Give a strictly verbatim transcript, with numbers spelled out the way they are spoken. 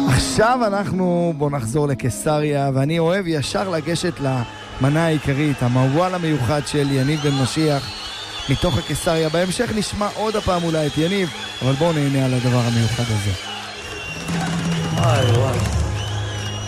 עכשיו אנחנו בוא נחזור לקיסריה, ואני אוהב ישר לגשת למנה העיקרית, המוואל המיוחד של יניב בן משיח מתוך הקיסריה. בהמשך נשמע עוד הפעם אולי את יניב, אבל בואו נהנה על הדבר המיוחד הזה. וואי וואי